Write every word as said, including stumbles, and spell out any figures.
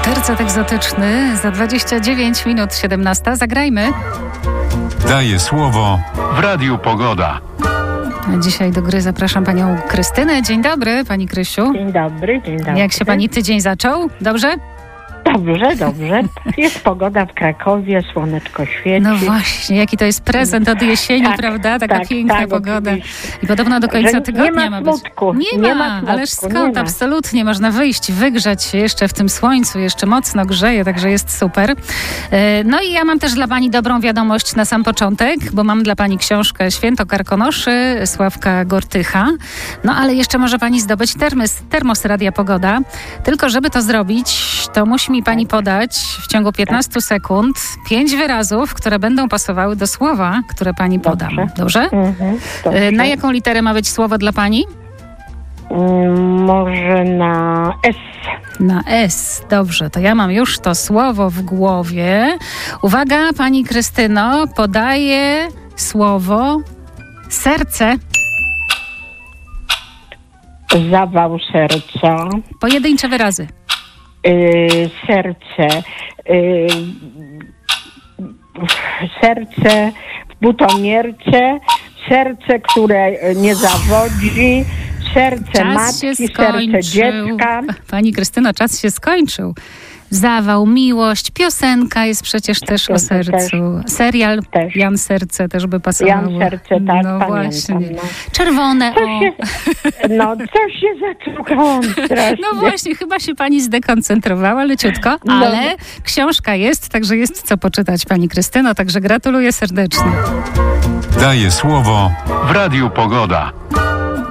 Tercet egzotyczny za dwadzieścia dziewięć minut siedemnasta. Zagrajmy. Daję słowo w Radiu Pogoda. Dzisiaj do gry zapraszam panią Krystynę. Dzień dobry, pani Krysiu. Dzień dobry, dzień dobry. Jak się pani tydzień zaczął? Dobrze? Dobrze, dobrze. Jest pogoda w Krakowie, słoneczko świeci. No właśnie, jaki to jest prezent od jesieni, tak, prawda? Taka tak, piękna tak, pogoda. oczywiście. I podobno do końca Że tygodnia nie ma być. smutku, Nie, nie ma, ma smutku, ależ skąd? nie ma. Absolutnie. Można wyjść, wygrzać się jeszcze w tym słońcu, jeszcze mocno grzeje, także jest super. No i ja mam też dla pani dobrą wiadomość na sam początek, bo mam dla pani książkę Święto Karkonoszy, Sławka Gortycha. No ale jeszcze może pani zdobyć termos, termos Radia Pogoda. Tylko żeby to zrobić, to musi mi pani podać w ciągu piętnastu sekund pięć wyrazów, które będą pasowały do słowa, które pani podam. Dobrze? Dobrze? Mhm, dobrze. Na jaką literę ma być słowo dla pani? Mm, może na S. Na S. Dobrze, to ja mam już to słowo w głowie. Uwaga, pani Krystyno, podaję słowo serce. Zawał serca. Pojedyncze wyrazy. Yy, serce. Yy, serce w butomierce. Serce, które nie zawodzi. Serce Czas matki, się serce skończył. dziecka. Pani Krystyno, czas się skończył. Zawał, miłość, piosenka jest przecież też o sercu. Też, Serial też. Jan Serce też by pasowało. Jan Serce, tak, no pamiętam. Właśnie. No. Czerwone, Coś o. się, no, coś się zaczukałam strasznie. No właśnie, chyba się pani zdekoncentrowała leciutko, No. ale książka jest, także jest co poczytać, pani Krystyno, także gratuluję serdecznie. Daję słowo w Radiu Pogoda.